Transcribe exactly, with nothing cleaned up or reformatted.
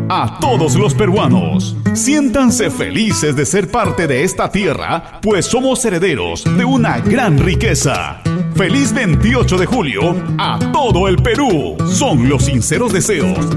A todos los peruanos, siéntanse felices de ser parte de esta tierra, pues somos herederos de una gran riqueza. Feliz veintiocho de julio a todo el Perú. Son los sinceros deseos